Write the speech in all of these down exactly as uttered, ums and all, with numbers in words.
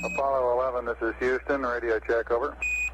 Apollo eleven, this is Houston, radio check, over.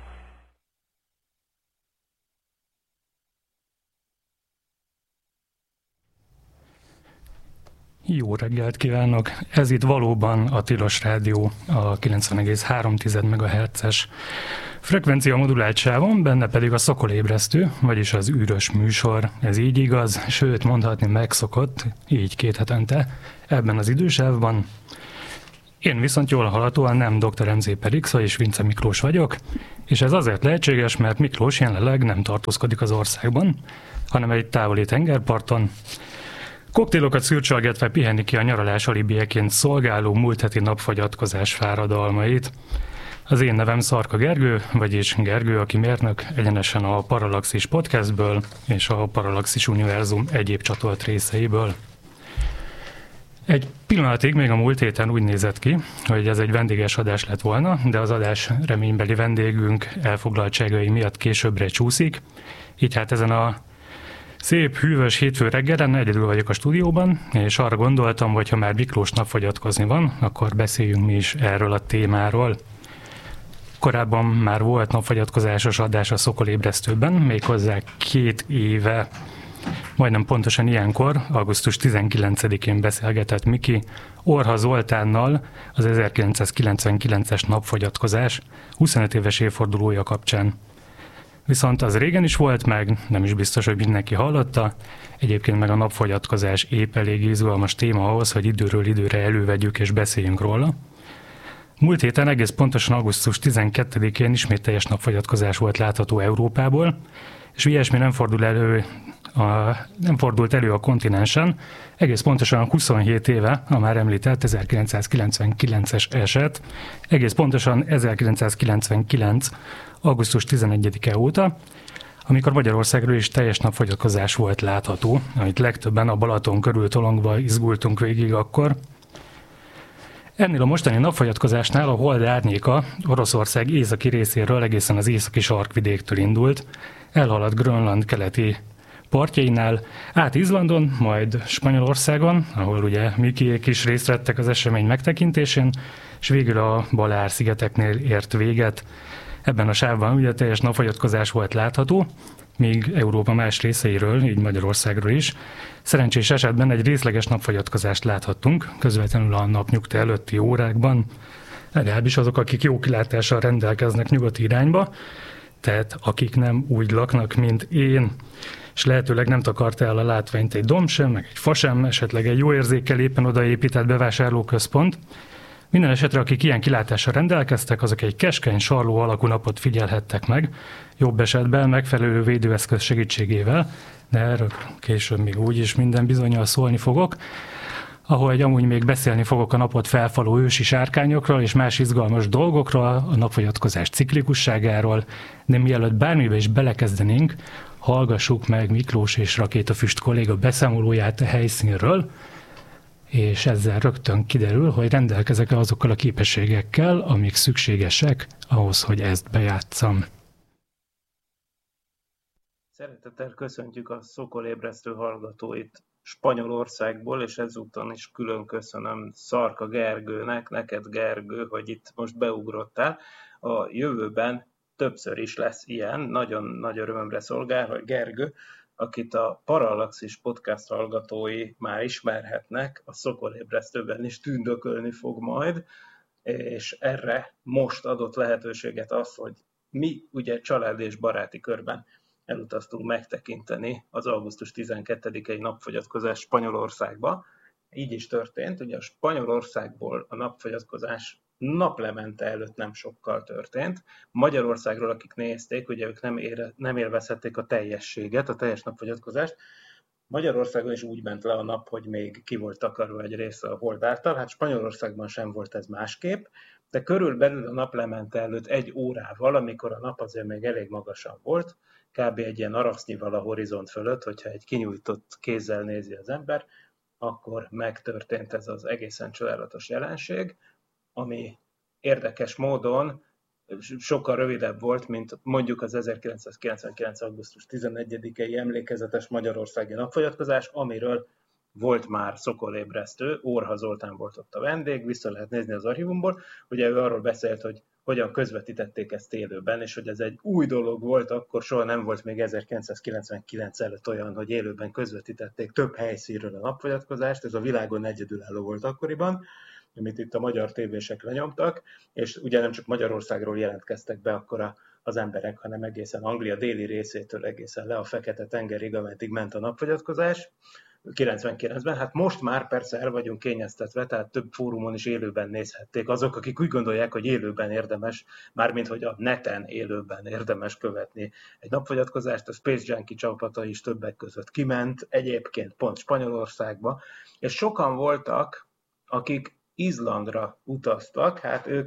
Jó reggelt kívánok! Ez itt valóban a Tilos Rádió, a kilencven egész három megahertzes frekvencia modulált sávon, benne pedig a szokolébresztő, vagyis az űrös műsor. Ez így igaz, sőt mondhatni megszokott, így két hetente, ebben az idősávban. Én viszont jól hallhatóan nem doktor em zé Perixa és Vince Miklós vagyok, és ez azért lehetséges, mert Miklós jelenleg nem tartózkodik az országban, hanem egy távoli tengerparton. Koktélokat szürcsölgetve pihenni ki a nyaralás alibieként szolgáló múlt heti napfogyatkozás fáradalmait. Az én nevem Szarka Gergő, vagyis Gergő, aki mérnök, egyenesen a Parallaxis podcastből és a Parallaxis univerzum egyéb csatolt részeiből. Egy pillanatig még a múlt héten úgy nézett ki, hogy ez egy vendéges adás lett volna, de az adás reménybeli vendégünk elfoglaltságai miatt későbbre csúszik, így hát ezen a szép, hűvös hétfő reggelen egyedül vagyok a stúdióban, és arra gondoltam, hogy ha már Miklós napfogyatkozni van, akkor beszéljünk mi is erről a témáról. Korábban már volt napfogyatkozásos adás a Szokolébresztőben, méghozzá két éve, majdnem pontosan ilyenkor, augusztus tizenkilencedikén beszélgetett Miki Orha Zoltánnal az ezerkilencszázkilencvenkilences napfogyatkozás huszonöt éves évfordulója kapcsán. Viszont az régen is volt meg, nem is biztos, hogy mindenki hallotta, egyébként meg a napfogyatkozás épp elég izgalmas téma ahhoz, hogy időről időre elővegyük és beszéljünk róla. Múlt héten egész pontosan augusztus tizenkettedikén ismét teljes napfogyatkozás volt látható Európából, és ilyesmi nem fordul elő a, nem fordult elő a kontinensen, egész pontosan huszonhét éve a már említett ezerkilencszázkilencvenkilences eset, egész pontosan ezerkilencszázkilencvenkilenc. augusztus tizenegyedike óta, amikor Magyarországról is teljes napfogyatkozás volt látható, amit legtöbben a Balaton körül tolongva izgultunk végig akkor. Ennél a mostani napfogyatkozásnál a hold árnyéka Oroszország északi részéről egészen az északi sarkvidéktől indult, elhaladt Grönland keleti partjainál, át Izlandon, majd Spanyolországon, ahol ugye Mikiék is részt vettek az esemény megtekintésén, és végül a Baleár-szigeteknél ért véget. Ebben a sávban ugye teljes napfogyatkozás volt látható, míg Európa más részeiről, így Magyarországról is, szerencsés esetben egy részleges napfogyatkozást láthattunk, közvetlenül a napnyugta előtti órákban, legalábbis azok, akik jó kilátással rendelkeznek nyugati irányba, tehát akik nem úgy laknak, mint én, és lehetőleg nem takarta el a látványt egy domb sem, meg egy fa sem, esetleg egy jó érzékkel éppen odaépített bevásárlóközpont. Minden esetre, akik ilyen kilátással rendelkeztek, azok egy keskeny, sarló alakú napot figyelhettek meg, jobb esetben megfelelő védőeszköz segítségével, de erről később még úgyis minden bizonnyal szólni fogok, ahogy amúgy még beszélni fogok a napot felfaló ősi sárkányokról és más izgalmas dolgokról, a napfogyatkozás ciklikusságáról, de mielőtt bármibe is belekezdenénk, hallgassuk meg Miklós és Rakétafüst kolléga beszámolóját a helyszínről, és ezzel rögtön kiderül, hogy rendelkezek-e azokkal a képességekkel, amik szükségesek ahhoz, hogy ezt bejátsszam. Szeretettel köszöntjük a Szokolébresztő hallgatóit Spanyolországból, és ezúton is külön köszönöm Szarka Gergőnek, neked Gergő, hogy itt most beugrottál. A jövőben többször is lesz ilyen, nagyon nagy örömömre szolgál, hogy Gergő, akit a Parallaxis podcast hallgatói már ismerhetnek, a Szokolébresztőben is tündökölni fog majd, és erre most adott lehetőséget az, hogy mi ugye család és baráti körben elutaztunk megtekinteni az augusztus tizenkettedikei napfogyatkozás Spanyolországba. Így is történt, ugye a Spanyolországból a napfogyatkozás naplemente előtt nem sokkal történt. Magyarországról, akik nézték, ugye ők nem, ére, nem élvezhették a teljességet, a teljes napfogyatkozást. Magyarországon is úgy ment le a nap, hogy még ki volt takarva egy része a hold által. Hát Spanyolországban sem volt ez másképp, de körülbelül a naplemente előtt egy órával, amikor a nap azért még elég magasan volt, kb. Egy ilyen arasznyival a horizont fölött, hogyha egy kinyújtott kézzel nézi az ember, akkor megtörtént ez az egészen csodálatos jelenség, ami érdekes módon sokkal rövidebb volt, mint mondjuk az ezerkilencszázkilencvenkilenc. augusztus tizenegyedikei emlékezetes magyarországi napfogyatkozás, amiről volt már szokolébresztő, Orha Zoltán volt ott a vendég, vissza lehet nézni az archívumból, ugye ő arról beszélt, hogy hogyan közvetítették ezt élőben, és hogy ez egy új dolog volt, akkor soha nem volt még ezerkilencszázkilencvenkilenc előtt olyan, hogy élőben közvetítették több helyszínről a napfogyatkozást, ez a világon egyedülálló volt akkoriban, amit itt a magyar tévések lenyomtak, és ugye nem csak Magyarországról jelentkeztek be akkor a, az emberek, hanem egészen Anglia déli részétől egészen le a Fekete-tengerig, ameddig ment a napfogyatkozás kilencvenkilencben. Hát most már persze el vagyunk kényeztetve, tehát több fórumon is élőben nézhették azok, akik úgy gondolják, hogy élőben érdemes, mármint hogy a neten élőben érdemes követni egy napfogyatkozást. A Space Junkie csapata is többek között kiment, egyébként pont Spanyolországba, és sokan voltak, akik Izlandra utaztak, hát ők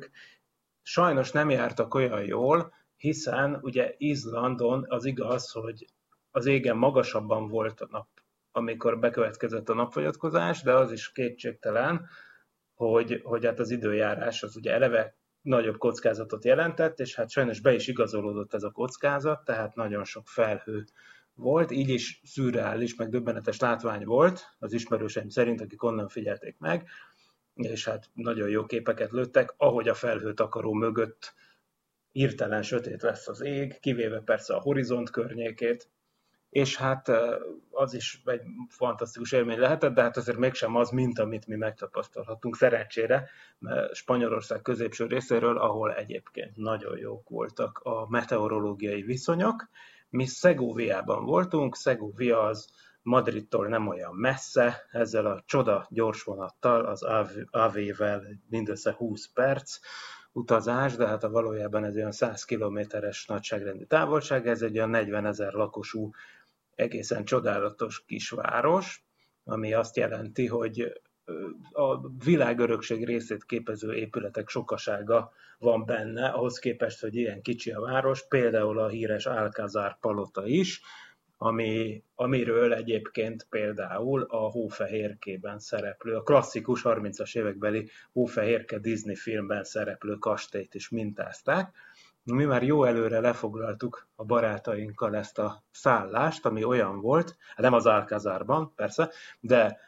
sajnos nem jártak olyan jól, hiszen ugye Izlandon az igaz, hogy az égen magasabban volt a nap, amikor bekövetkezett a napfogyatkozás, de az is kétségtelen, hogy, hogy hát az időjárás az ugye eleve nagyobb kockázatot jelentett, és hát sajnos be is igazolódott ez a kockázat, tehát nagyon sok felhő volt, így is szürreális, meg döbbenetes látvány volt az ismerőseim szerint, akik onnan figyelték meg, és hát nagyon jó képeket lőttek, ahogy a felhőtakaró mögött hirtelen sötét lesz az ég, kivéve persze a horizont környékét, és hát az is egy fantasztikus élmény lehetett, de hát azért mégsem az, mint amit mi megtapasztalhatunk szerencsére, mert Spanyolország középső részéről, ahol egyébként nagyon jók voltak a meteorológiai viszonyok. Mi Segoviában voltunk, Segovia az Madridtól nem olyan messze, ezzel a csoda gyorsvonattal, az á vé-vel mindössze húsz perc utazás, de hát a valójában ez olyan száz kilométeres nagyságrendű távolság, ez egy olyan negyvenezer lakosú, egészen csodálatos kisváros, ami azt jelenti, hogy a világörökség részét képező épületek sokasága van benne, ahhoz képest, hogy ilyen kicsi a város, például a híres Alcázar palota is, ami, amiről egyébként például a Hófehérkében szereplő, a klasszikus harmincas évekbeli Hófehérke Disney filmben szereplő kastélyt is mintázták. Mi már jó előre lefoglaltuk a barátainkkal ezt a szállást, ami olyan volt, nem az Alcázarban persze, de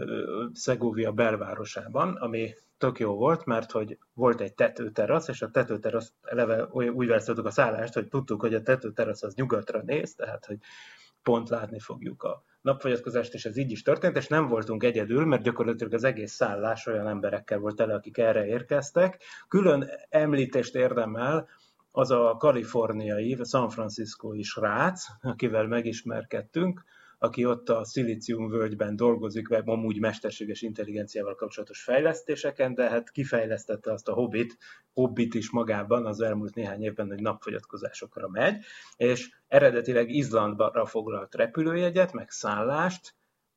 Segovia belvárosában, ami tök jó volt, mert hogy volt egy tetőterasz, és a tetőterasz eleve úgy választottuk a szállást, hogy tudtuk, hogy a tetőterasz az nyugatra néz, tehát hogy pont látni fogjuk a napfogyatkozást, és ez így is történt, és nem voltunk egyedül, mert gyakorlatilag az egész szállás olyan emberekkel volt tele, akik erre érkeztek. Külön említést érdemel az a kaliforniai, a San Franciscói srác, akivel megismerkedtünk, aki ott a Szilícium völgyben dolgozik, vagy amúgy mesterséges intelligenciával kapcsolatos fejlesztéseken, de hát kifejlesztette azt a hobbit, hobbit is magában az elmúlt néhány évben, hogy napfogyatkozásokra megy, és eredetileg Izlandra foglalt repülőjegyet, meg szállást,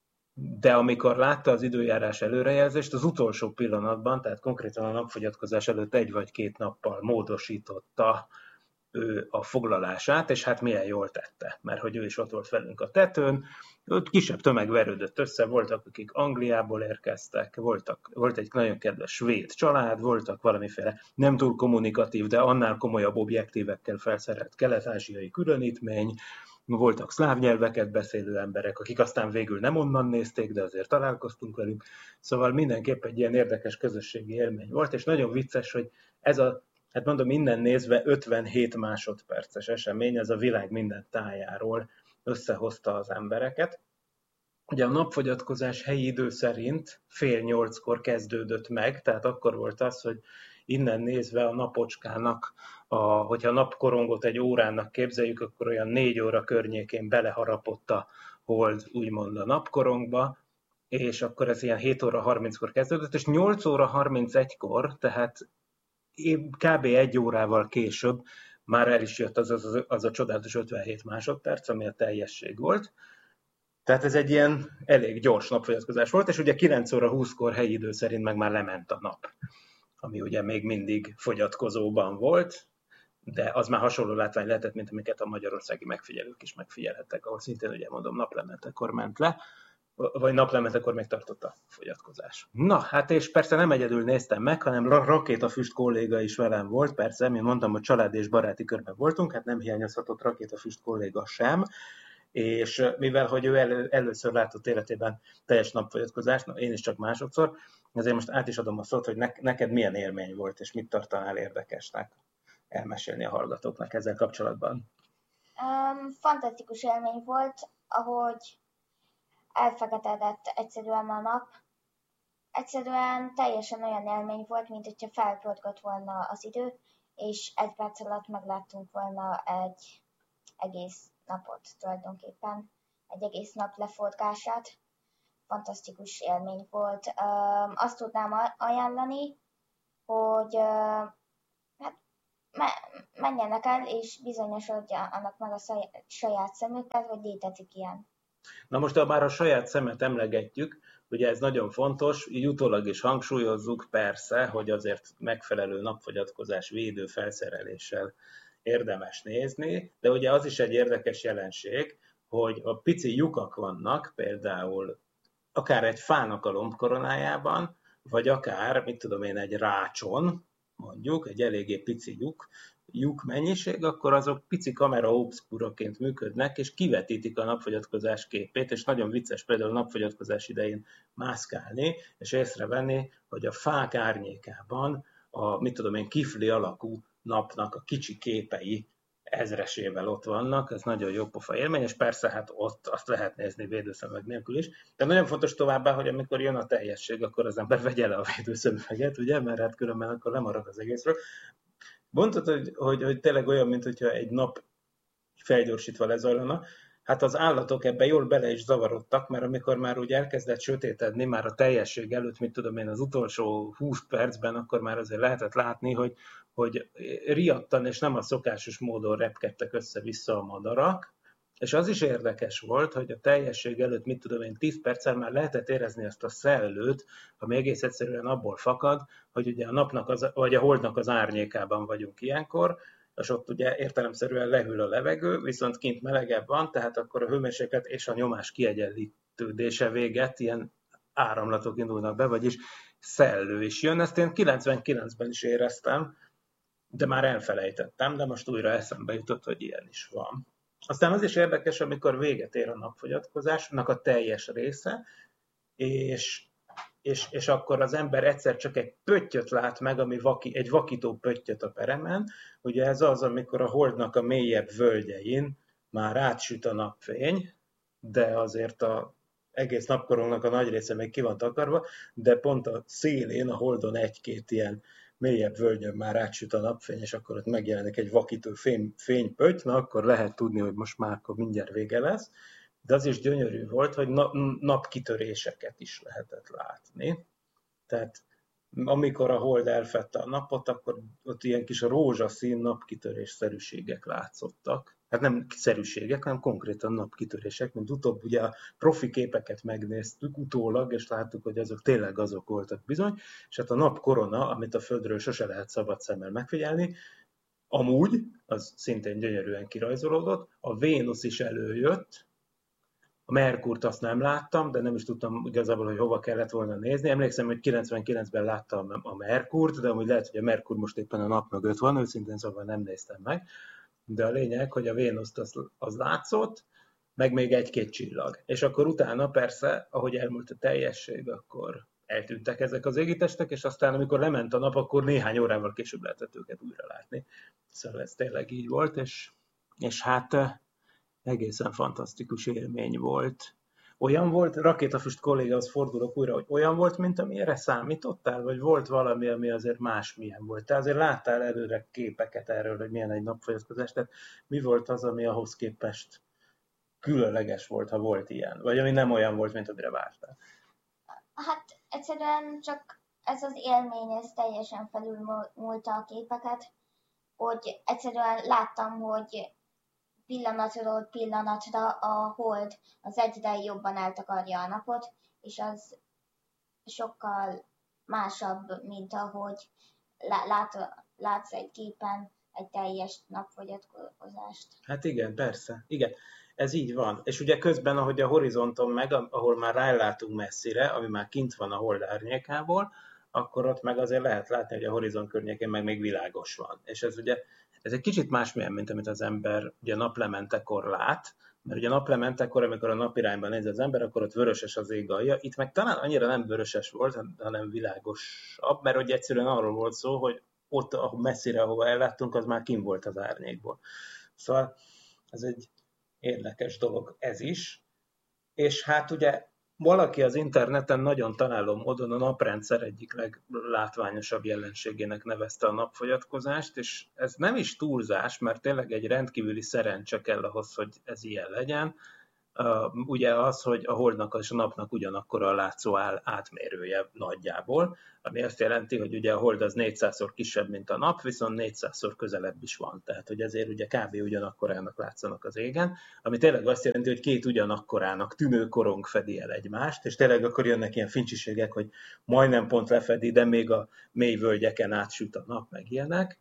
de amikor látta az időjárás előrejelzést, az utolsó pillanatban, tehát konkrétan a napfogyatkozás előtt egy vagy két nappal módosította ő a foglalását, és hát milyen jól tette, mert hogy ő is ott volt velünk a tetőn, ott kisebb tömeg verődött össze, voltak, akik Angliából érkeztek, voltak, volt egy nagyon kedves svéd család, voltak valamiféle nem túl kommunikatív, de annál komolyabb objektívekkel felszerelt kelet-ázsiai különítmény, voltak szláv nyelveket beszélő emberek, akik aztán végül nem onnan nézték, de azért találkoztunk velük. Szóval mindenképp egy ilyen érdekes közösségi élmény volt, és nagyon vicces, hogy ez a, hát mondom, innen nézve ötvenhét másodperces esemény, ez a világ minden tájáról összehozta az embereket. Ugye a napfogyatkozás helyi idő szerint fél nyolckor kezdődött meg, tehát akkor volt az, hogy innen nézve a napocskának, a, hogyha a napkorongot egy órának képzeljük, akkor olyan négy óra környékén beleharapott a hold úgymond a napkorongba, és akkor ez ilyen hét óra harminckor kezdődött, és nyolc óra harmincegykor, tehát kb. egy órával később már el is jött az, az, az a csodálatos ötvenhét másodperc, ami a teljesség volt. Tehát ez egy ilyen elég gyors napfogyatkozás volt, és ugye kilenc óra húszkor helyi idő szerint meg már lement a nap, ami ugye még mindig fogyatkozóban volt, de az már hasonló látvány lehetett, mint amiket a magyarországi megfigyelők is megfigyelhettek, ahol szintén ugye mondom naplementekor ment le, vagy naplementekor még tartott a fogyatkozás. Na, hát és persze nem egyedül néztem meg, hanem Rakétafüst kolléga is velem volt, persze, mint mondtam, hogy család és baráti körben voltunk, hát nem hiányozhatott Rakétafüst kolléga sem, és mivel, hogy ő elő, először látott életében teljes napfogyatkozást, én is csak másodszor, ezért most át is adom a szót, hogy ne, neked milyen élmény volt, és mit tartanál érdekesnek elmesélni a hallgatóknak ezzel kapcsolatban. Um, fantasztikus élmény volt, ahogy elfeketedett egyszerűen a nap. Egyszerűen teljesen olyan élmény volt, mint hogyha felpörgött volna az idő, és egy perc alatt megláttunk volna egy egész napot tulajdonképpen, egy egész nap leforgását. Fantasztikus élmény volt. Um, azt tudnám ajánlani, hogy uh, hát, me- menjenek el, és bizonyosodjanak meg a saját szemükkel, hogy létezik ilyen. Na most, ha már a saját szemet emlegetjük, ugye ez nagyon fontos, így utólag is hangsúlyozzuk persze, hogy azért megfelelő napfogyatkozás védő felszereléssel érdemes nézni, de ugye az is egy érdekes jelenség, hogy a pici lyukak vannak, például akár egy fának a lombkoronájában, vagy akár, mit tudom én, egy rácson, mondjuk, egy eléggé pici lyuk, lyuk mennyiség, akkor azok pici kamera obszkúraként működnek, és kivetítik a napfogyatkozás képét, és nagyon vicces például a napfogyatkozás idején mászkálni, és észrevenni, hogy a fák árnyékában a, mit tudom én, kifli alakú napnak a kicsi képei ezresével ott vannak, ez nagyon jó pofa élmény, és persze hát ott azt lehet nézni védőszemüveg nélkül is. De nagyon fontos továbbá, hogy amikor jön a teljesség, akkor az ember vegye le a védőszemüveget, ugye, mert hát különben akkor lemarad az egészről. Mondtad, hogy, hogy, hogy tényleg olyan, mintha egy nap felgyorsítva lezajlana. Hát az állatok ebben jól bele is zavarodtak, mert amikor már úgy elkezdett sötétedni, már a teljesség előtt, mit tudom én, az utolsó húsz percben, akkor már azért lehetett látni, hogy, hogy riadtan és nem a szokásos módon repkedtek össze-vissza a madarak. És az is érdekes volt, hogy a teljesség előtt, mit tudom én, tíz perccel már lehetett érezni ezt a szellőt, ami egész egyszerűen abból fakad, hogy ugye a napnak, az, vagy a holdnak az árnyékában vagyunk ilyenkor, és ott ugye értelemszerűen lehűl a levegő, viszont kint melegebb van, tehát akkor a hőmérséklet és a nyomás kiegyenlítődése véget, ilyen áramlatok indulnak be, vagyis szellő is jön. Ezt én kilencvenkilencben is éreztem, de már elfelejtettem, de most újra eszembe jutott, hogy ilyen is van. Aztán az is érdekes, amikor véget ér a napfogyatkozásnak a teljes része, és, és, és akkor az ember egyszer csak egy pöttyöt lát meg, ami vaki, egy vakító pöttyöt a peremen. Ugye ez az, amikor a holdnak a mélyebb völgyein már átsüt a napfény, de azért a egész napkorunknak a nagy része még ki van takarva, de pont a szélén, a holdon egy-két ilyen mélyebb völgyön már átsüt a napfény, és akkor ott megjelenik egy vakító fény, fénypötty, na akkor lehet tudni, hogy most már akkor mindjárt vége lesz. De az is gyönyörű volt, hogy napkitöréseket is lehetett látni. Tehát amikor a hold elfedte a napot, akkor ott ilyen kis rózsaszín napkitörésszerűségek látszottak. Hát nem szerűségek, hanem konkrétan napkitörések, mint utóbb ugye a profi képeket megnéztük utólag, és láttuk, hogy azok tényleg azok voltak bizony, és hát a napkorona, amit a Földről sose lehet szabad szemmel megfigyelni, amúgy, az szintén gyönyörűen kirajzolódott, a Vénusz is előjött, a Merkurt azt nem láttam, de nem is tudtam igazából, hogy hova kellett volna nézni. Emlékszem, hogy kilencvenkilencben láttam a Merkurt, de amúgy lehet, hogy a Merkur most éppen a nap mögött van, őszintén szóval nem néztem meg. De a lényeg, hogy a Vénuszt az, az látszott, meg még egy-két csillag. És akkor utána persze, ahogy elmúlt a teljesség, akkor eltűntek ezek az égitestek, és aztán amikor lement a nap, akkor néhány órával később lehetett őket újra látni. Szóval ez tényleg így volt, és, és hát egészen fantasztikus élmény volt. Olyan volt, Rakétafüst kollégához fordulok újra, hogy olyan volt, mint amire számítottál, vagy volt valami, ami azért másmilyen volt? Te azért láttál előre képeket erről, hogy milyen egy napfogyatkozás, tehát mi volt az, ami ahhoz képest különleges volt, ha volt ilyen? Vagy ami nem olyan volt, mint amire vártál? Hát egyszerűen csak ez az élmény, ez teljesen felülmúlta a képeket, hogy egyszerűen láttam, hogy pillanatról pillanatra a hold az egyre jobban eltakarja a napot, és az sokkal másabb, mint ahogy lát, látsz egy képen egy teljes napfogyatkozást. Hát igen, persze, igen. Ez így van. És ugye közben, ahogy a horizonton meg, ahol már rálátunk messzire, ami már kint van a hold árnyékából, akkor ott meg azért lehet látni, hogy a horizont környékén meg még világos van. És ez ugye, ez egy kicsit másmilyen, mint amit az ember ugye naplementekor lát, Mert ugye naplementekor, amikor a napirányban néz az ember, akkor ott vöröses az ég alja. Itt meg talán annyira nem vöröses volt, hanem világosabb, mert ugye egyszerűen arról volt szó, hogy ott, ahol messzire, ahova elláttunk, az már kim volt az árnyékból. Szóval ez egy érdekes dolog ez is. És hát ugye valaki az interneten nagyon találó módon a naprendszer egyik leglátványosabb jelenségének nevezte a napfogyatkozást, és ez nem is túlzás, mert tényleg egy rendkívüli szerencse kell ahhoz, hogy ez ilyen legyen. Uh, ugye az, hogy a holdnak és a napnak ugyanakkor a látszó áll átmérője nagyjából, ami azt jelenti, hogy ugye a hold az négyszázszor kisebb, mint a nap, viszont négyszázszor közelebb is van. Tehát, hogy ezért ugye kb. Ugyanakkorának látszanak az égen, ami tényleg azt jelenti, hogy két ugyanakkorának tűnő korong fedi el egymást, és tényleg akkor jönnek ilyen fincsiségek, hogy majdnem pont lefedi, de még a mély völgyeken átsüt a nap, meg ilyenek.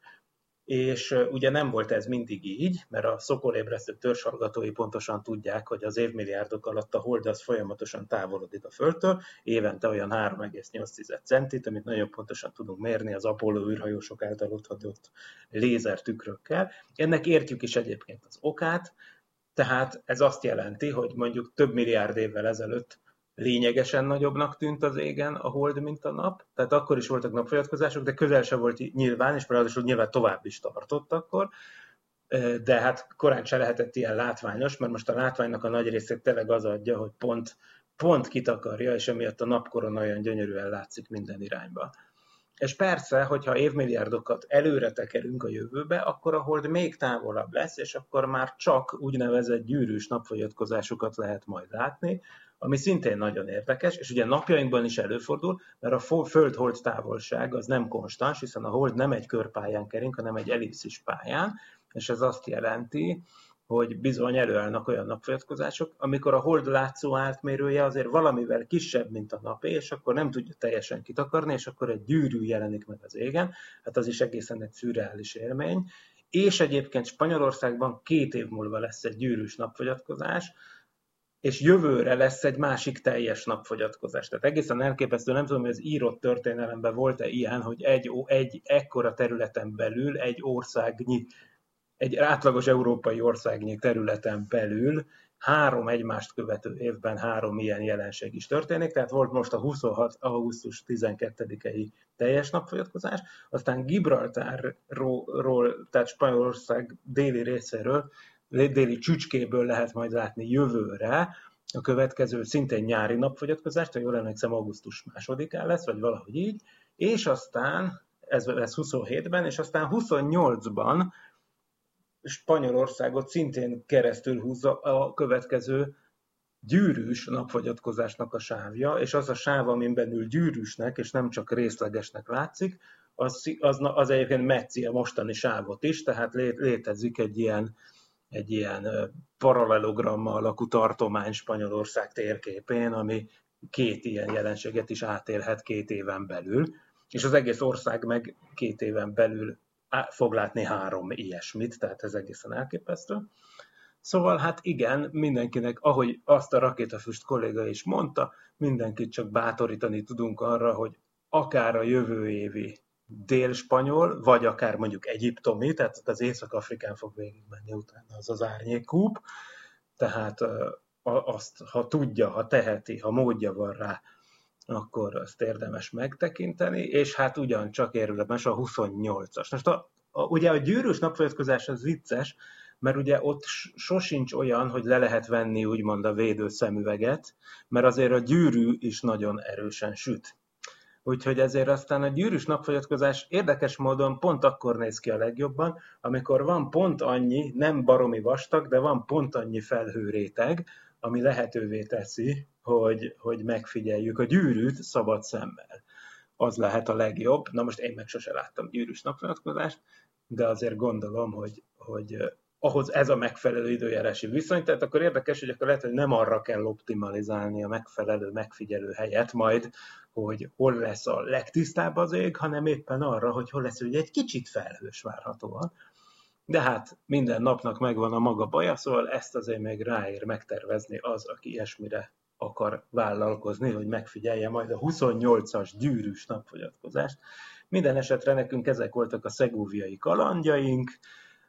És ugye nem volt ez mindig így, mert a szokolébresztő törzshallgatói pontosan tudják, hogy az évmilliárdok alatt a hold az folyamatosan távolodik a Földtől, évente olyan három egész nyolc centit, amit nagyon pontosan tudunk mérni az Apollo űrhajósok által otthagyott lézertükrökkel. Ennek értjük is egyébként az okát, tehát ez azt jelenti, hogy mondjuk több milliárd évvel ezelőtt lényegesen nagyobbnak tűnt az égen a hold, mint a nap. Tehát akkor is voltak napfogyatkozások, de közel sem volt nyilván, és ráadásul nyilván tovább is tartott akkor. De hát korán sem lehetett ilyen látványos, mert most a látványnak a nagy részét tényleg az adja, hogy pont, pont kitakarja, és emiatt a napkorona olyan gyönyörűen látszik minden irányba. És persze, hogyha évmilliárdokat előre tekerünk a jövőbe, akkor a hold még távolabb lesz, és akkor már csak úgynevezett gyűrűs napfogyatkozásokat lehet majd látni, ami szintén nagyon érdekes, és ugye napjainkban is előfordul, mert a Föld-hold távolság az nem konstans, hiszen a hold nem egy körpályán kering, hanem egy ellipszis pályán, és ez azt jelenti, hogy bizony előállnak olyan napfogyatkozások, amikor a hold látszó átmérője azért valamivel kisebb, mint a napé, és akkor nem tudja teljesen kitakarni, és akkor egy gyűrű jelenik meg az égen, hát az is egészen egy szürreális élmény, és egyébként Spanyolországban két év múlva lesz egy gyűrűs napfogyatkozás, és jövőre lesz egy másik teljes napfogyatkozás. Tehát egészen elképesztő, nem tudom, hogy az írott történelemben volt-e ilyen, hogy egy, egy ekkora területen belül egy országnyi, egy átlagos európai országnyi területen belül három egymást követő évben három ilyen jelenség is történik, tehát volt most a huszonhat augusztus tizenkettedikei teljes napfogyatkozás, aztán Gibraltárról, tehát Spanyolország déli részéről, déli csücskéből lehet majd látni jövőre a következő szintén nyári napfogyatkozást, ha jól emlékszem, augusztus másodikán lesz, vagy valahogy így, és aztán, ez lesz huszonhétben, és aztán huszonnyolcban Spanyolországot szintén keresztül húzza a következő gyűrűs napfogyatkozásnak a sávja, és az a sáv, amin belül gyűrűsnek, és nem csak részlegesnek látszik, az, az, az egyébként metszi a mostani sávot is, tehát létezik egy ilyen egy ilyen paralelogramma alakú tartomány Spanyolország térképén, ami két ilyen jelenséget is átélhet két éven belül, és az egész ország meg két éven belül fog látni három ilyesmit, tehát ez egészen elképesztő. Szóval hát igen, mindenkinek, ahogy azt a rakétafüst kolléga is mondta, mindenkit csak bátorítani tudunk arra, hogy akár a jövő évi dél-spanyol, vagy akár mondjuk egyiptomi, tehát az Észak-Afrikán fog végigmenni utána az az árnyékkúp, tehát azt, ha tudja, ha teheti, ha módja van rá, akkor azt érdemes megtekinteni, és hát ugyancsak érdemes a huszonnyolcas. Most a, a, ugye a gyűrűs napfogyatkozás az vicces, mert ugye ott sosincs olyan, hogy le lehet venni úgymond a védőszemüveget, mert azért a gyűrű is nagyon erősen süt. Úgyhogy ezért aztán a gyűrűs napfogyatkozás érdekes módon pont akkor néz ki a legjobban, amikor van pont annyi, nem baromi vastag, de van pont annyi felhőréteg, ami lehetővé teszi, hogy, hogy megfigyeljük a gyűrűt szabad szemmel. Az lehet a legjobb. Na most én meg sose láttam gyűrűs napfogyatkozást, de azért gondolom, hogy, hogy ahhoz ez a megfelelő időjárási viszony, tehát akkor érdekes, hogy akkor lehet, hogy nem arra kell optimalizálni a megfelelő megfigyelő helyet majd, hogy hol lesz a legtisztább az ég, hanem éppen arra, hogy hol lesz ugye egy kicsit felhős várhatóan. De hát minden napnak megvan a maga baja, szóval ezt azért még ráér megtervezni az, aki ilyesmire akar vállalkozni, hogy megfigyelje majd a huszonnyolcas gyűrűs napfogyatkozást. Minden esetre nekünk ezek voltak a szegóviai kalandjaink,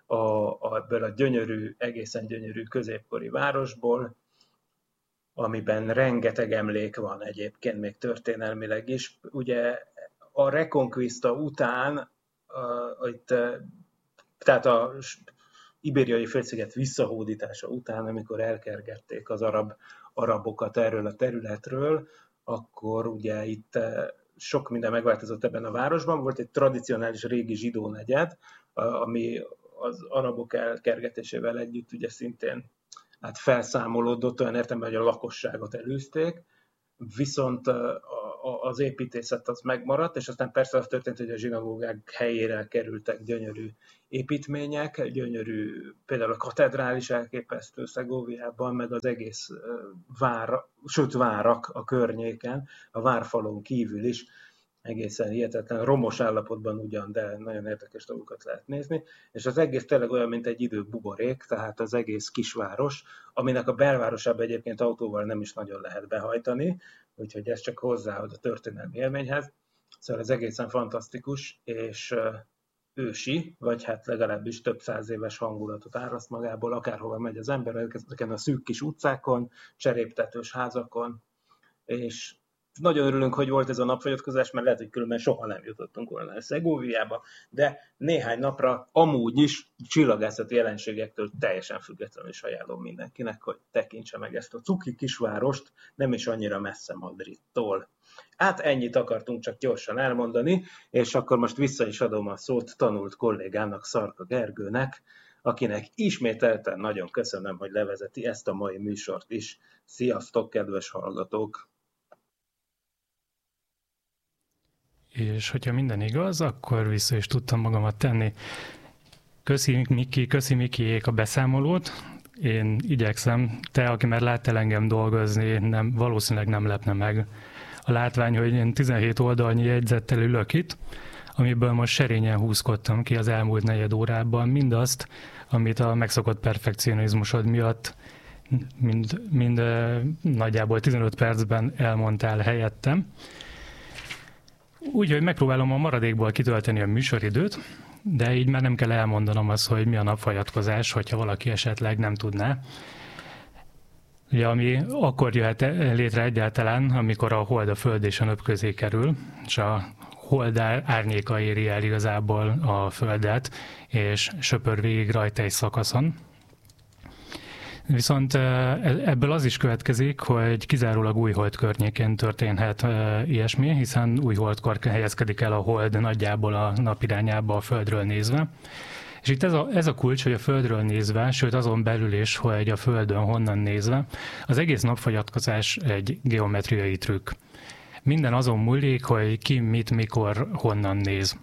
a, a, ebből a gyönyörű, egészen gyönyörű középkori városból, amiben rengeteg emlék van egyébként, még történelmileg is. Ugye a Reconquista után, a, itt, tehát a Ibériai félsziget visszahódítása után, amikor elkergették az arab, arabokat erről a területről, akkor ugye itt sok minden megváltozott ebben a városban. Volt egy tradicionális régi zsidó negyed, ami az arabok elkergetésével együtt ugye szintén hát felszámolódott, olyan értelemben, hogy a lakosságot elűzték, viszont az építészet az megmaradt, és aztán persze az történt, hogy a zsinagógák helyére kerültek gyönyörű építmények, gyönyörű, például a katedrális elképesztő Szegóviában, meg az egész vár, sőt várak a környéken, a várfalon kívül is, egészen hihetetlen, romos állapotban ugyan, de nagyon érdekes dolgokat lehet nézni, és az egész tényleg olyan, mint egy idő buborék, tehát az egész kisváros, aminek a belvárosában egyébként autóval nem is nagyon lehet behajtani, úgyhogy ez csak hozzáad a történelmi élményhez. Szóval ez egészen fantasztikus, és ősi, vagy hát legalábbis több száz éves hangulatot áraszt magából, akárhova megy az ember, ezeken a szűk kis utcákon, cseréptetős házakon, és nagyon örülünk, hogy volt ez a napfogyatkozás, mert lehet, hogy különben soha nem jutottunk volna el Szegóviába, de néhány napra amúgy is csillagászati jelenségektől teljesen függetlenül is ajánlom mindenkinek, hogy tekintse meg ezt a cuki kisvárost, nem is annyira messze Madridtól. Hát ennyit akartunk csak gyorsan elmondani, és akkor most vissza is adom a szót tanult kollégának, Szarka Gergőnek, akinek ismételten nagyon köszönöm, hogy levezeti ezt a mai műsort is. Sziasztok, kedves hallgatók! És hogyha minden igaz, akkor vissza is tudtam magamat tenni. Köszi Miki, köszi Mikiék a beszámolót. Én igyekszem, te, aki már láttál engem dolgozni, nem, valószínűleg nem lepne meg a látvány, hogy én tizenhét oldalnyi jegyzettel ülök itt, amiből most serényen húzkodtam ki az elmúlt negyed órában mindazt, amit a megszokott perfekcionizmusod miatt mind, mind nagyjából tizenöt percben elmondtál helyettem. Úgyhogy megpróbálom a maradékból kitölteni a műsoridőt, de így már nem kell elmondanom azt, hogy mi a napfogyatkozás, hogyha valaki esetleg nem tudná. Ugye, ami akkor jöhet létre egyáltalán, amikor a hold a föld és a nap közé kerül, és a hold árnyéka éri el igazából a földet, és söpör végig rajta egy szakaszon. Viszont ebből az is következik, hogy kizárólag új hold környékén történhet ilyesmi, hiszen új holdkor helyezkedik el a hold nagyjából a nap irányába a földről nézve. És itt ez a, ez a kulcs, hogy a földről nézve, sőt azon belül is, hogy a földön honnan nézve, az egész napfogyatkozás egy geometriai trükk. Minden azon múlik, hogy ki, mit, mikor, honnan néz.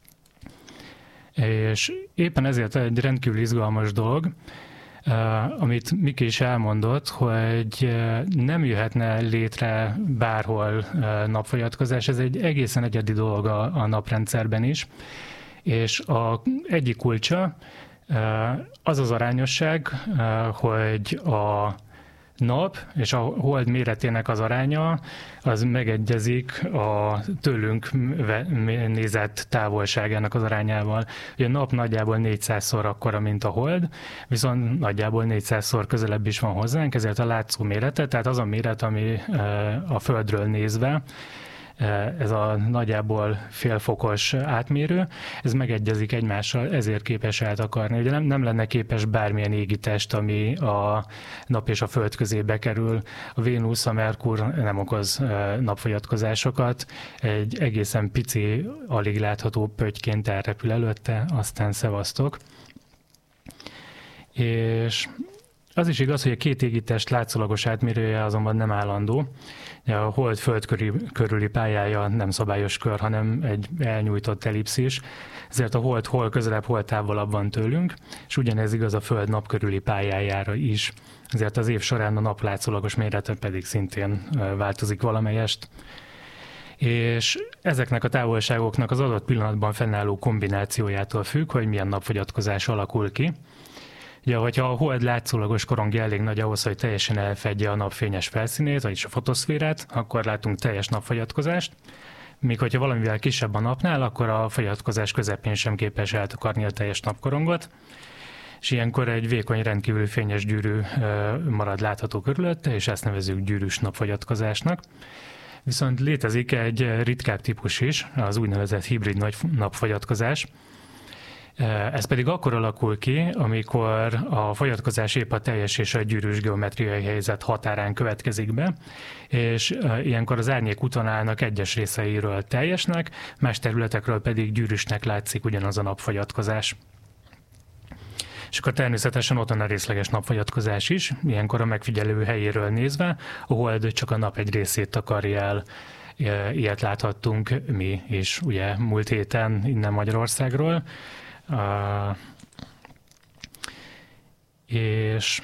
És éppen ezért egy rendkívül izgalmas dolog, Uh, amit Miki is elmondott, hogy uh, nem jöhetne létre bárhol uh, napfogyatkozás, ez egy egészen egyedi dolog a, a naprendszerben is, és a egyik kulcsa uh, az az arányosság, uh, hogy a nap és a hold méretének az aránya az megegyezik a tőlünk nézett távolságának az arányával. Ugye a nap nagyjából négyszázszor akkora, mint a hold, viszont nagyjából négyszázszor közelebb is van hozzánk, ezért a látszó mérete, tehát az a méret, ami a földről nézve, ez a nagyjából félfokos átmérő, ez megegyezik egymással, ezért képes eltakarni. Ugye nem, nem lenne képes bármilyen égitest, ami a nap és a föld közé bekerül. A Vénusz, a Merkur nem okoz napfogyatkozásokat, egy egészen pici, alig látható pöttyként elrepül előtte, aztán szevasztok. És az is igaz, hogy a két égitest látszólagos átmérője azonban nem állandó. A hold föld körüli pályája nem szabályos kör, hanem egy elnyújtott ellipszis, ezért a hold hol közelebb, hol távolabb van tőlünk, és ugyanez igaz a föld nap körüli pályájára is. Ezért az év során a nap látszólagos mérete pedig szintén változik valamelyest. És ezeknek a távolságoknak az adott pillanatban fennálló kombinációjától függ, hogy milyen napfogyatkozás alakul ki. Ugye, hogyha a hold látszólagos korongja elég nagy ahhoz, hogy teljesen elfedje a napfényes felszínét, vagyis a fotoszférát, akkor látunk teljes napfogyatkozást. míg hogyha valamivel kisebb a napnál, akkor a fogyatkozás közepén sem képes eltakarni a teljes napkorongot, és ilyenkor egy vékony, rendkívül fényes gyűrű marad látható körülötte, és ezt nevezzük gyűrűs napfogyatkozásnak. Viszont létezik egy ritkább típus is, az úgynevezett hibrid nagy napfogyatkozás. Ez pedig akkor alakul ki, amikor a fogyatkozás épp a teljes és a gyűrűs geometriai helyzet határán következik be, és ilyenkor az árnyék úton állnak egyes részeiről teljesnek, más területekről pedig gyűrűsnek látszik ugyanaz a napfogyatkozás. És akkor természetesen ott van a részleges napfogyatkozás is, ilyenkor a megfigyelő helyéről nézve, a hold csak a nap egy részét takarja el. Ilyet láthattunk mi is ugye múlt héten innen Magyarországról. Uh, és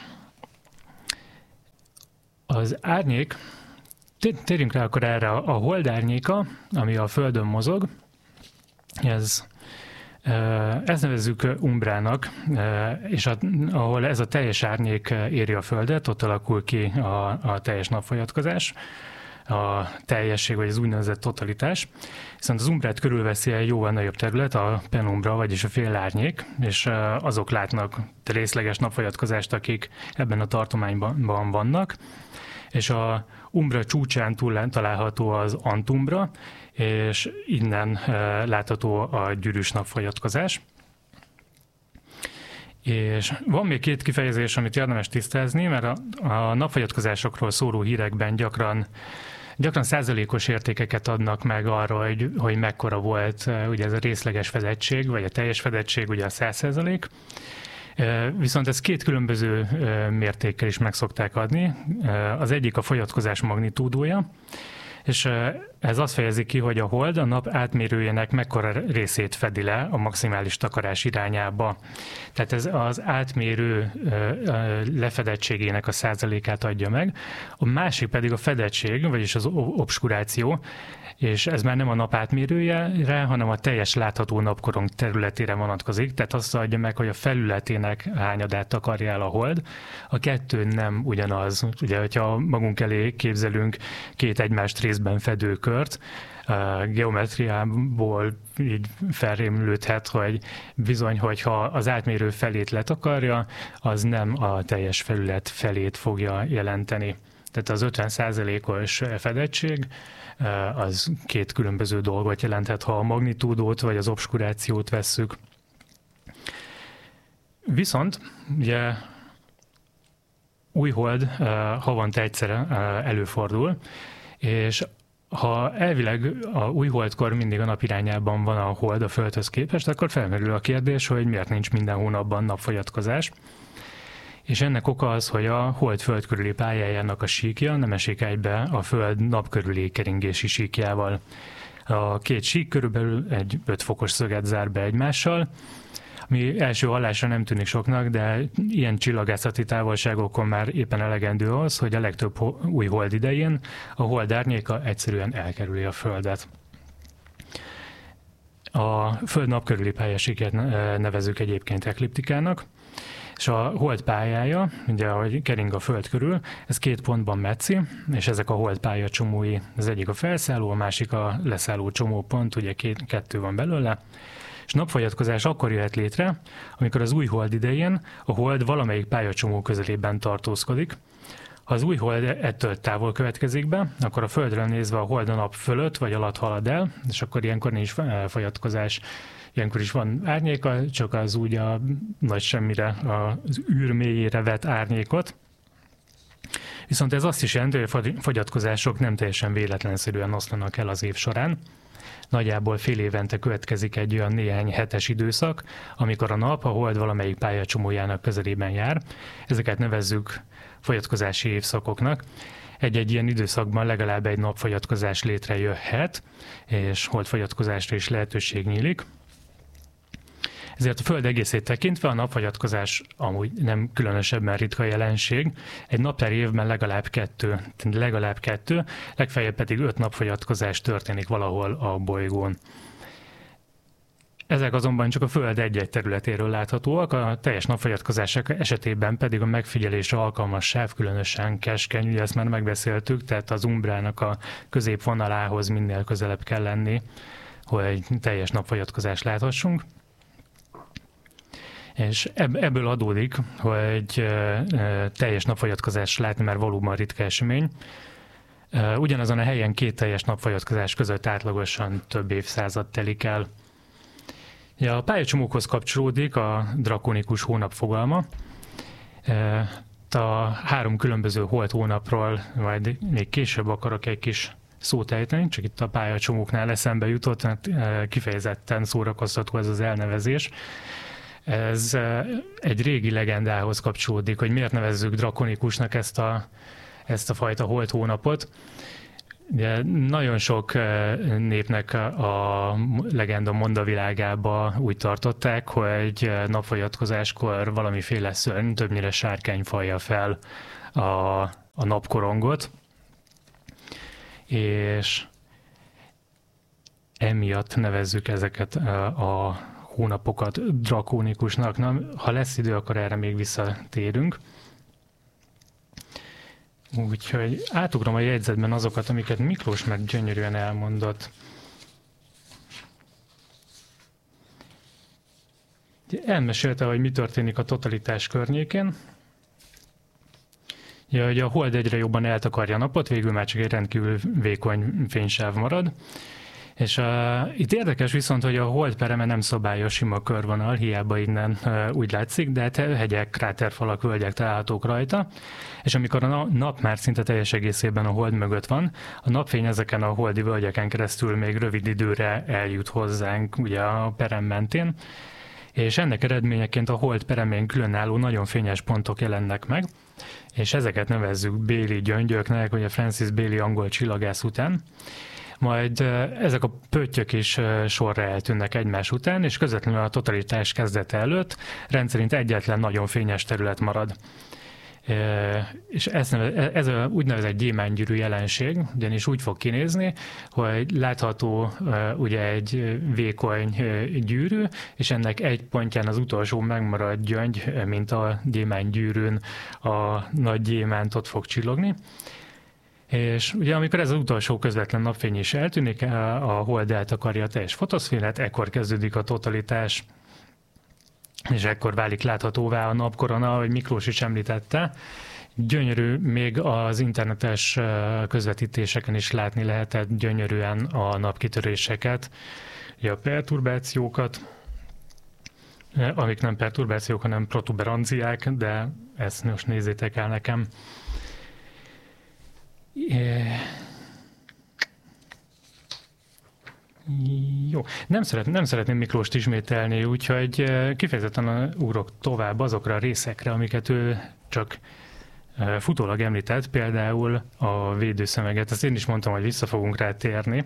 az árnyék, térjünk rá akkor erre, a hold árnyéka, ami a Földön mozog, ez Ezt nevezzük umbrának, és a, ahol ez a teljes árnyék éri a Földet, ott alakul ki a, a teljes napfogyatkozás, a teljesség, vagy az úgynevezett totalitás. Viszont az umbrát körülveszi egy jóval nagyobb terület, a penumbra, vagyis a fél árnyék, és azok látnak részleges napfogyatkozást, akik ebben a tartományban vannak. És a umbra csúcsán túl található az antumbra, és innen látható a gyűrűs napfogyatkozás. És van még két kifejezés, amit érdemes tisztázni, mert a, a napfogyatkozásokról szóló hírekben gyakran, gyakran százalékos értékeket adnak meg arra, hogy, hogy mekkora volt ugye ez a részleges fedettség, vagy a teljes fedettség, ugye a száz százalék. Viszont ezt két különböző mértékkel is meg szokták adni. Az egyik a fogyatkozás magnitúdója, és ez azt fejezi ki, hogy a hold a nap átmérőjének mekkora részét fedi le a maximális takarás irányába. Tehát ez az átmérő lefedettségének a százalékát adja meg. A másik pedig a fedettség, vagyis az obskuráció, és ez már nem a nap átmérőjére, hanem a teljes látható napkorong területére vonatkozik, tehát azt adja meg, hogy a felületének hányadát takarja el a hold. A kettő nem ugyanaz. Ugye, hogyha magunk elé képzelünk két egymást részben fedő kört, a geometriából így felrémlődhet, hogy bizony, hogyha az átmérő felét letakarja, az nem a teljes felület felét fogja jelenteni. Tehát az ötven százalékos fedettség az két különböző dolgot jelenthet, ha a magnitúdót vagy az obskurációt vesszük. Viszont ugye új hold havonta egyszer előfordul, és ha elvileg a új holdkor mindig a nap irányában van a hold a Földhöz képest, akkor felmerül a kérdés, hogy miért nincs minden hónapban napfogyatkozás. És ennek oka az, hogy a hold föld körüli pályájának a síkja nem esik egybe a Föld nap körüli keringési síkjával. A két sík körülbelül egy öt fokos szöget zár be egymással, ami első hallásra nem tűnik soknak, de ilyen csillagászati távolságokon már éppen elegendő az, hogy a legtöbb új hold idején a hold árnyéka egyszerűen elkerüli a Földet. A Föld nap körüli pályasíkját nevezzük egyébként ekliptikának, és a hold pályája, ugye ahogy kering a Föld körül, ez két pontban metszi, és ezek a hold pálya csomói, az egyik a felszálló, a másik a leszálló csomópont, ugye két, kettő van belőle, és napfogyatkozás akkor jöhet létre, amikor az új hold idején a hold valamelyik pályacsomó közelében tartózkodik. Ha az új hold ettől távol következik be, akkor a Földre nézve a hold a nap fölött vagy alatt halad el, és akkor ilyenkor nincs fogyatkozás. Ilyenkor is van árnyéka, csak az úgy a nagy semmire, az űr mélyére vet árnyékot. Viszont ez azt is jelenti, hogy a fogyatkozások nem teljesen véletlenszerűen oszlanak el az év során. Nagyjából fél évente következik egy olyan néhány hetes időszak, amikor a nap a hold valamelyik pályacsomójának közelében jár. Ezeket nevezzük fogyatkozási évszakoknak. Egy-egy ilyen időszakban legalább egy napfogyatkozás létrejöhet, és holdfogyatkozásra is lehetőség nyílik. Ezért a Föld egészét tekintve a napfogyatkozás amúgy nem különösebben ritka jelenség. Egy naptári évben legalább kettő, legalább kettő, legfeljebb pedig öt napfogyatkozás történik valahol a bolygón. Ezek azonban csak a Föld egy-egy területéről láthatóak, a teljes napfogyatkozások esetében pedig a megfigyelésre alkalmas sáv különösen keskeny, ugye ezt már megbeszéltük, tehát az umbrának a középvonalához minél közelebb kell lenni, hogy teljes napfogyatkozást láthassunk. És ebből adódik, hogy teljes napfogyatkozást látni már valóban ritka esemény. Ugyanazon a helyen két teljes napfogyatkozás között átlagosan több évszázad telik el. Ja, a pályacsomókhoz kapcsolódik a drakonikus hónap fogalma. A három különböző holt hónapról majd még később akarok egy kis szót ejteni, csak itt a pályacsomóknál eszembe jutott, mert kifejezetten szórakoztató ez az elnevezés. Ez egy régi legendához kapcsolódik, hogy miért nevezzük drakonikusnak ezt a, ezt a fajta holt hónapot. De nagyon sok népnek a legenda mondavilágába úgy tartották, hogy napfogyatkozáskor valamiféle szörny, többnyire sárkány fajja fel a, a napkorongot, és emiatt nevezzük ezeket a hónapokat drakonikusnak. Na, ha lesz idő, akkor erre még visszatérünk. Úgyhogy átugrom a jegyzetben azokat, amiket Miklós meg gyönyörűen elmondott. Elmesélte, hogy mi történik a totalitás környékén. Ja, hogy a hold egyre jobban eltakarja a napot, végül már csak egy rendkívül vékony fénysáv marad. És uh, itt érdekes viszont, hogy a hold pereme nem szabályos sima körvonal, hiába innen uh, úgy látszik, de hegyek, kráterfalak, völgyek találhatók rajta, és amikor a nap már szinte teljes egészében a hold mögött van, a napfény ezeken a holdi völgyeken keresztül még rövid időre eljut hozzánk ugye a perem mentén, és ennek eredményeként a hold peremén különálló nagyon fényes pontok jelennek meg, és ezeket nevezzük Bailey gyöngyöknek, vagy a Francis Bailey angol csillagász után. Majd ezek a pöttyök is sorra eltűnnek egymás után, és közvetlenül a totalitás kezdete előtt rendszerint egyetlen nagyon fényes terület marad. És ez, ez a úgynevezett gyémánygyűrű jelenség, ugyanis úgy fog kinézni, hogy látható ugye egy vékony gyűrű, és ennek egy pontján az utolsó megmarad gyöngy, mint a gyémánygyűrűn a nagy gyémánt ott fog csillogni. És ugye amikor ez az utolsó közvetlen napfény is eltűnik, a hold eltakarja a teljes fotoszférát, ekkor kezdődik a totalitás, és ekkor válik láthatóvá a napkorona, ahogy Miklós is említette. Gyönyörű, még az internetes közvetítéseken is látni lehetett gyönyörűen a napkitöréseket, a perturbációkat, amik nem perturbációk, hanem protuberanciák, de ezt most nézzétek el nekem. Jó, nem, szeret, nem szeretném Miklóst ismételni, úgyhogy kifejezetten ugrok tovább azokra a részekre, amiket ő csak futólag említett, például a védőszöveget. Ezt én is mondtam, hogy vissza fogunk rá térni.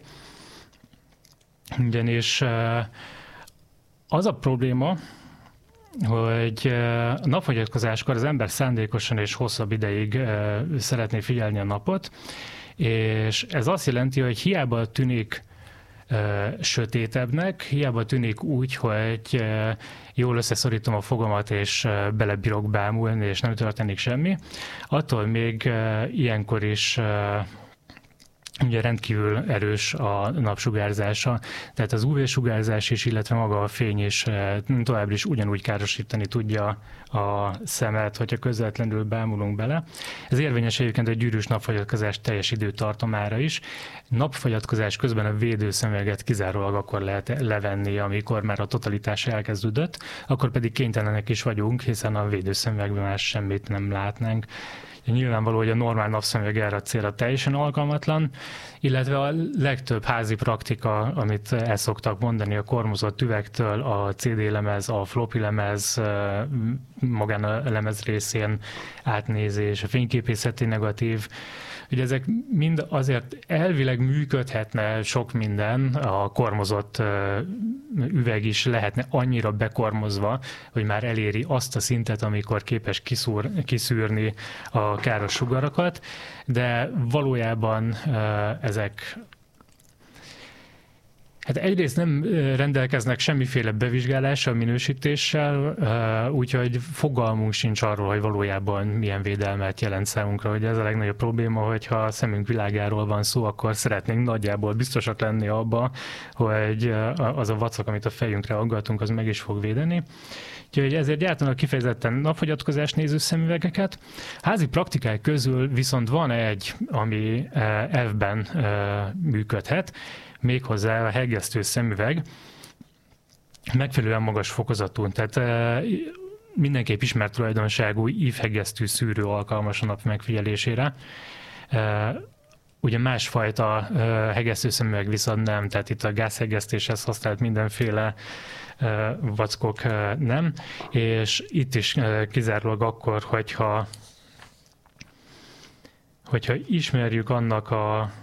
Ugyanis az a probléma, hogy a napfogyatkozáskor az ember szándékosan és hosszabb ideig szeretné figyelni a napot, és ez azt jelenti, hogy hiába tűnik sötétebbnek, hiába tűnik úgy, hogy jól összeszorítom a fogamat, és belebírok bámulni, és nem történik semmi, attól még ilyenkor is ugye rendkívül erős a napsugárzása, tehát az ú vé-sugárzás is, illetve maga a fény is továbbra is ugyanúgy károsítani tudja a szemet, hogyha közvetlenül bámulunk bele. Ez érvényes egyébként a gyűrűs napfogyatkozás teljes időtartamára is. Napfogyatkozás közben a védőszemüveget kizárólag akkor lehet levenni, amikor már a totalitás elkezdődött, akkor pedig kénytelenek is vagyunk, hiszen a védőszemüvegben már semmit nem látnánk. Nyilvánvaló, hogy a normál napszemüveg erre a célra teljesen alkalmatlan, illetve a legtöbb házi praktika, amit el szoktak mondani a kormozott üvegtől, a cé dé lemez, a floppy lemez, magán a lemez részén átnézés, a fényképészeti negatív, ugye ezek mind azért elvileg működhetne sok minden, a kormozott üveg is lehetne annyira bekormozva, hogy már eléri azt a szintet, amikor képes kiszúr, kiszűrni a káros sugarakat, de valójában ezek Hát egyrészt nem rendelkeznek semmiféle bevizsgálással, minősítéssel, úgyhogy fogalmunk sincs arról, hogy valójában milyen védelmet jelent számunkra, hogy ez a legnagyobb probléma, hogyha a szemünk világáról van szó, akkor szeretnénk nagyjából biztosak lenni abba, hogy az a vacak, amit a fejünkre aggatunk, az meg is fog védeni. Úgyhogy ezért gyártanak kifejezetten napfogyatkozás néző szemüvegeket. Házi praktikák közül viszont van egy, ami elvben működhet, méghozzá a hegesztő szemüveg, megfelelően magas fokozatú, tehát mindenképp ismert tulajdonságú ívhegesztő szűrő alkalmas a nap megfigyelésére. Ugye másfajta hegesztő szemüveg viszont nem, tehát itt a gázhegesztéshez használt mindenféle vackok nem, és itt is kizárólag akkor, hogyha, hogyha ismerjük annak a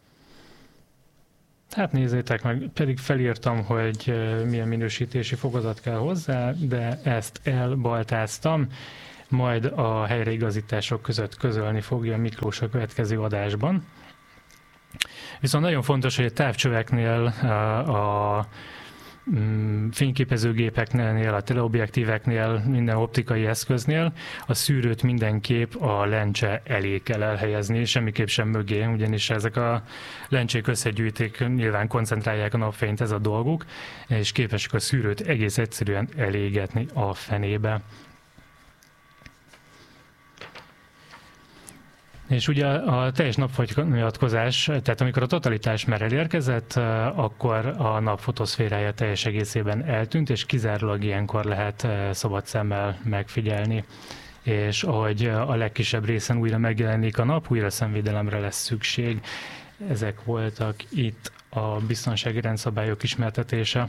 Hát nézzétek meg, pedig felírtam, hogy milyen minősítési fokozat kell hozzá, de ezt elbaltáztam, majd a helyreigazítások között közölni fogja Miklós a következő adásban. Viszont nagyon fontos, hogy a távcsöveknél, a fényképezőgépeknél, a teleobjektíveknél, minden optikai eszköznél a szűrőt mindenképp a lencse elé kell elhelyezni, semmiképp sem mögé, ugyanis ezek a lencsék összegyűjtik, nyilván koncentrálják a napfényt, ez a dolguk, és képesek a szűrőt egész egyszerűen elégetni a fenébe. És ugye a teljes napfogyatkozás, tehát amikor a totalitás már elérkezett, akkor a nap fotoszférája teljes egészében eltűnt, és kizárólag ilyenkor lehet szabad szemmel megfigyelni. És ahogy a legkisebb részen újra megjelenik a nap, újra szemvédelemre lesz szükség. Ezek voltak itt a biztonsági rendszabályok ismertetése.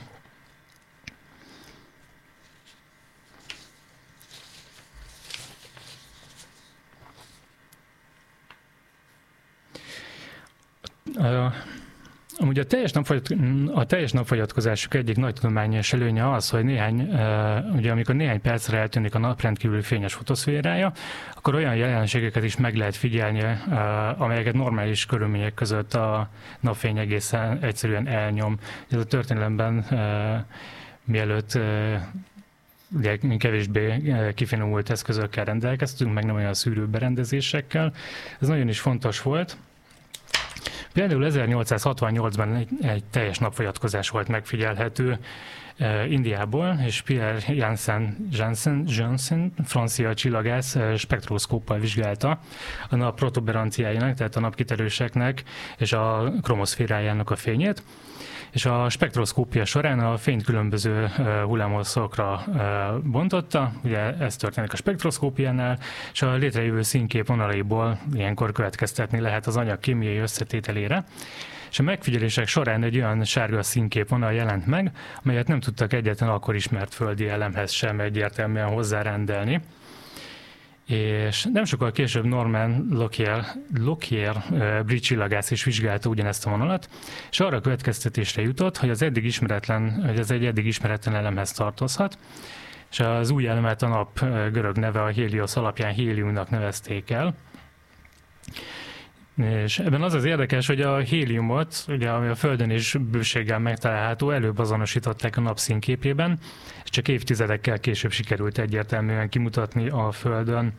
Uh, amúgy a teljes, napfogyat, a teljes napfogyatkozásuk egyik nagy tudományos előnye az, hogy néhány, uh, ugye amikor néhány percre eltűnik a nap rendkívül fényes fotoszférája, akkor olyan jelenségeket is meg lehet figyelni, uh, amelyeket normális körülmények között a napfény egészen egyszerűen elnyom. Ez a történelemben uh, mielőtt uh, ugye kevésbé kifinomult eszközökkel rendelkeztünk, meg nem olyan szűrő berendezésekkel. Ez nagyon is fontos volt. Például ezernyolcszázhatvannyolcban egy, egy teljes napfogyatkozás volt megfigyelhető eh, Indiából, és Pierre Janssen, Janssen, Janssen francia csillagász eh, spektroszkóppal vizsgálta a nap protuberanciájának, tehát a napkiterőseknek és a kromoszférájának a fényét. És a spektroszkópia során a fényt különböző hullámhosszokra bontotta, ugye ez történik a spektroszkópiánál, és a létrejövő színkép vonalaiból ilyenkor következtetni lehet az anyag kémiai összetételére. És a megfigyelések során egy olyan sárga színkép vonal jelent meg, amelyet nem tudtak egyetlen akkor ismert földi elemhez sem egyértelműen hozzárendelni. És nem sokkal később Norman Lockyer, Lockyer brit csillagász is vizsgálta ugyanezt a vonalat, és arra következtetésre jutott, hogy az eddig ismeretlen, hogy ez egy eddig ismeretlen elemhez tartozhat, és az új elemet a nap görög neve a Héliosz alapján héliumnak nevezték el. És ebben az az érdekes, hogy a héliumot, ugye, ami a Földön is bőséggel megtalálható, előbb azonosították a nap színképében, és csak évtizedekkel később sikerült egyértelműen kimutatni a Földön.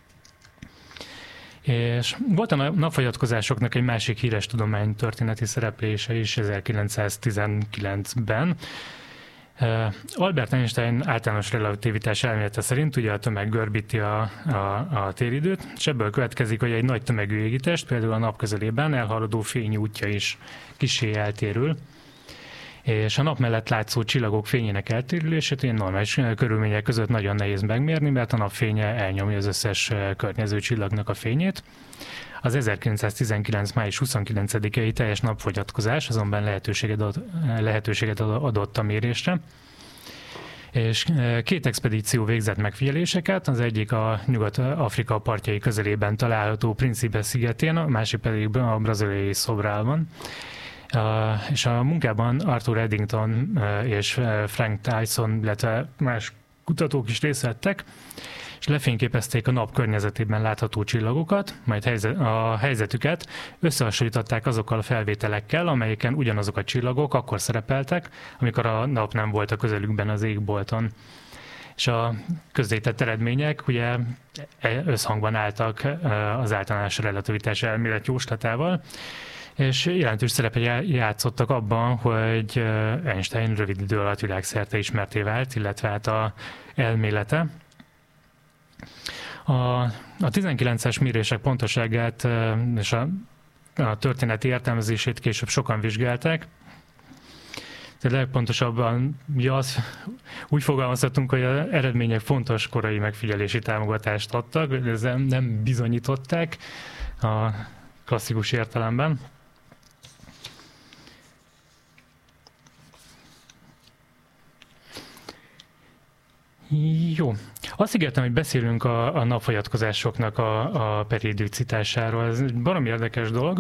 És volt a napfogyatkozásoknak egy másik híres tudománytörténeti szereplése is ezerkilencszáztizenkilencben. Albert Einstein általános relativitás elmélete szerint ugye a tömeg görbíti a, a, a téridőt, és ebből következik, hogy egy nagy tömegű égitest, például a nap közelében elhaladó fény útja is kissé eltérül, és a nap mellett látszó csillagok fényének eltérülését ilyen normális körülmények között nagyon nehéz megmérni, mert a nap fénye elnyomja az összes környező csillagnak a fényét. Az ezerkilencszáztizenkilenc. május huszonkilencedikei teljes napfogyatkozás azonban lehetőséget adott, lehetőséget adott a mérésre. És két expedíció végzett megfigyeléseket, az egyik a Nyugat-Afrika partjai közelében található Príncipe szigetén, a másik pedig a brazíliai Sobralban. És a munkában Arthur Eddington és Frank Tyson, illetve más kutatók is részt vettek, és lefényképezték a nap környezetében látható csillagokat, majd a helyzetüket összehasonlították azokkal a felvételekkel, amelyeken ugyanazok a csillagok akkor szerepeltek, amikor a nap nem volt a közelükben az égbolton. És a közzétett eredmények ugye összhangban álltak az általános relativitás elmélet jóslatával, és jelentős szerepet játszottak abban, hogy Einstein rövid idő alatt világszerte ismerté vált, illetve hát a elmélete. A, a tizenkilences mérések pontosságát és a, a történeti értelmezését később sokan vizsgálták. De legpontosabban mi az, úgy fogalmazhatunk, hogy az eredmények fontos korai megfigyelési támogatást adtak, de ezzel nem bizonyították a klasszikus értelemben. Jó. Azt ígértem, hogy beszélünk a, a napfogyatkozásoknak a, a periodicitásáról. Ez egy baromi érdekes dolog,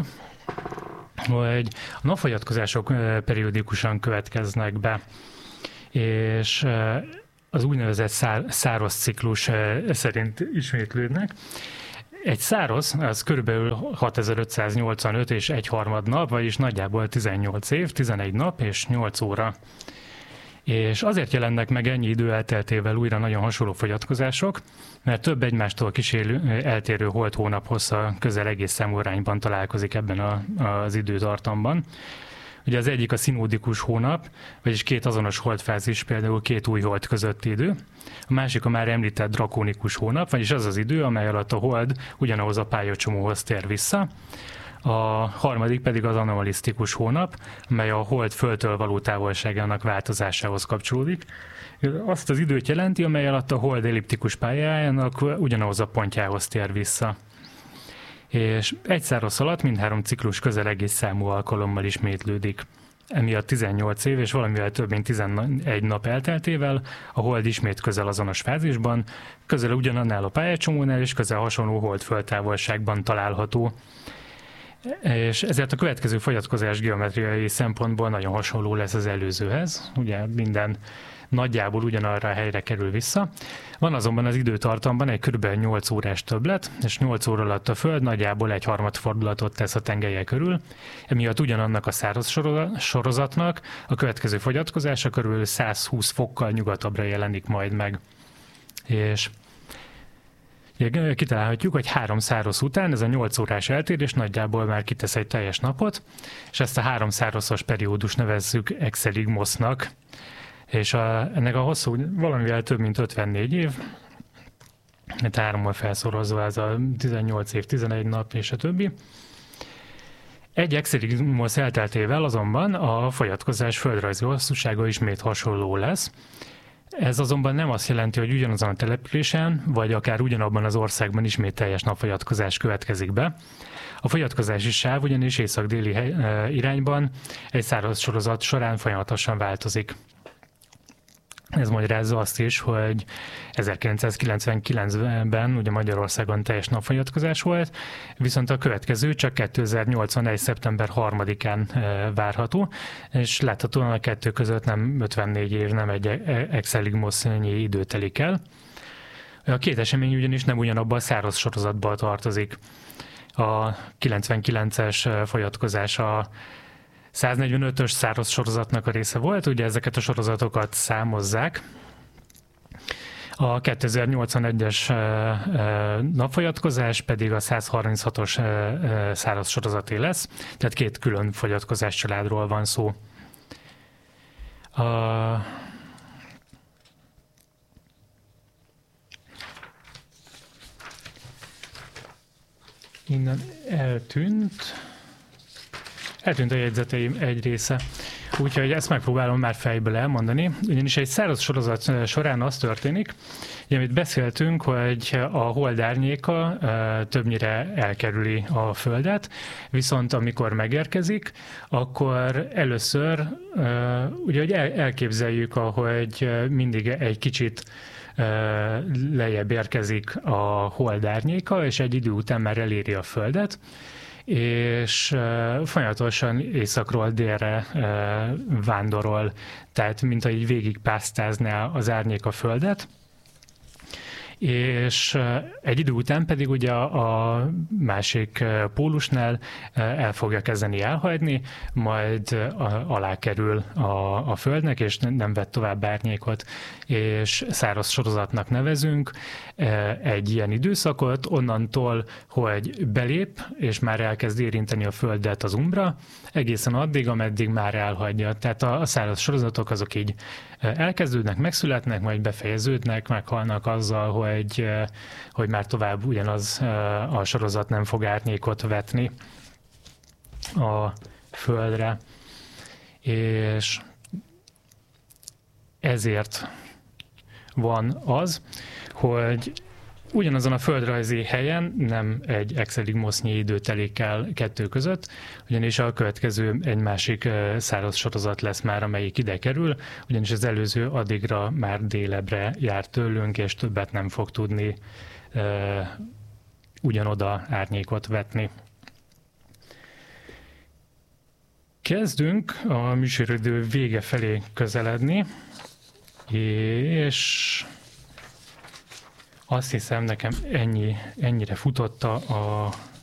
hogy a napfogyatkozások periódikusan következnek be, és az úgynevezett szár, száraz ciklus szerint ismétlődnek. Egy száraz, az körülbelül hatezer-ötszáznyolcvanöt és egy harmad nap, vagyis nagyjából tizennyolc év, tizenegy nap és nyolc óra. És azért jelennek meg ennyi idő elteltével újra nagyon hasonló fogyatkozások, mert több egymástól kísérő, eltérő holt-hónap hossza közel egész számú arányban találkozik ebben a, az időtartamban. Ugye az egyik a szinódikus hónap, vagyis két azonos holdfázis, például két új hold közötti idő. A másik a már említett drakónikus hónap, vagyis az az idő, amely alatt a hold ugyanahoz a pályacsomóhoz tér vissza. A harmadik pedig az anomalisztikus hónap, mely a hold földtől való távolságának változásához kapcsolódik. Azt az időt jelenti, amely alatt a hold elliptikus pályájának ugyanahoz a pontjához tér vissza. És egy száraz alatt mindhárom ciklus közel egész számú alkalommal ismétlődik. Emiatt tizennyolc év és valamivel több mint tizenegy nap elteltével a hold ismét közel azonos fázisban, közel ugyanannál a pályacsomónál és közel hasonló hold földtávolságban található. És ezért a következő fogyatkozás geometriai szempontból nagyon hasonló lesz az előzőhez. Ugye minden nagyjából ugyanarra a helyre kerül vissza. Van azonban az időtartamban egy kb. nyolc órás többlet, és nyolc óra alatt a Föld nagyjából egy harmad fordulatot tesz a tengelye körül. Emiatt ugyanannak a száraz sorozatnak a következő fogyatkozása körül százhúsz fokkal nyugatabbra jelenik majd meg. És kitalálhatjuk, hogy három száraz után ez a nyolc órás eltérés nagyjából már kitesz egy teljes napot, és ezt a három szárazos periódus nevezzük exeligmosznak, és a, ennek a hosszú valamivel több mint ötvennégy év, mert hárommal felszorozva ez a tizennyolc év, tizenegy nap és a többi. Egy exeligmosz elteltével azonban a fogyatkozás földrajzi hosszúsága ismét hasonló lesz. Ez azonban nem azt jelenti, hogy ugyanazon a településen, vagy akár ugyanabban az országban ismét teljes napfogyatkozás következik be. A fogyatkozási sáv ugyanis észak-déli irányban egy száraz sorozat során folyamatosan változik. Ez magyarázza azt is, hogy ezerkilencszázkilencvenkilencben ugye Magyarországon teljes napfogyatkozás volt, viszont a következő csak kétezer-nyolcvanegy. szeptember harmadikán várható, és láthatóan a kettő között nem ötvennégy év, nem egy exeligmosznyi idő telik el. A két esemény ugyanis nem ugyanabban a száraz sorozatban tartozik. A kilencvenkilences fogyatkozás a száznegyvenötös száraz sorozatnak a része volt, ugye ezeket a sorozatokat számozzák. A kétezer-nyolcvanegyes napfogyatkozás pedig a százharminchatos száraz sorozaté lesz, tehát két külön fogyatkozás családról van szó. A Innen eltűnt. Eltűnt a jegyzeteim egy része, úgyhogy ezt megpróbálom már fejből elmondani. Ugyanis egy száraz sorozat során az történik, ugye, amit beszéltünk, hogy a hold árnyéka többnyire elkerüli a Földet, viszont amikor megérkezik, akkor először ugye, hogy elképzeljük, ahogy mindig egy kicsit lejjebb érkezik a hold árnyéka, és egy idő után már eléri a Földet, és uh, folyamatosan északról délre uh, vándorol, tehát mint ahogy végigpásztázná az árnyék a Földet, és egy idő után pedig ugye a másik pólusnál el fogja kezdeni elhagyni, majd alá kerül a, a Földnek, és nem vett tovább árnyékot, és száraz sorozatnak nevezünk egy ilyen időszakot, onnantól, hogy belép, és már elkezd érinteni a Földet az umbra, egészen addig, ameddig már elhagyja. Tehát a, a száraz sorozatok azok így elkezdődnek, megszületnek, majd befejeződnek, meghalnak azzal, hogy, hogy már tovább ugyanaz a sorozat nem fog árnyékot vetni a Földre. És ezért van az, hogy ugyanazon a földrajzi helyen nem egy exeligmosznyi idő telik el kettő között, ugyanis a következő egy másik száraz sorozat lesz már, amelyik ide kerül, ugyanis az előző addigra már délebre jár tőlünk, és többet nem fog tudni e, ugyanoda árnyékot vetni. Kezdünk a műsoridő vége felé közeledni, és azt hiszem, nekem ennyi, ennyire futotta a